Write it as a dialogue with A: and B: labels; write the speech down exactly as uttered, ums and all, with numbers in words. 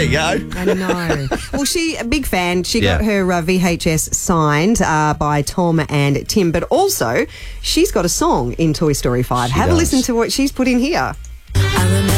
A: you go.
B: I know. Well, she, a big fan. She
A: Yeah.
B: got her uh, V H S signed uh, by Tom and Tim, but also she's got a song in Toy Story five.
A: She
B: Have
A: does.
B: a listen to what she's put in here.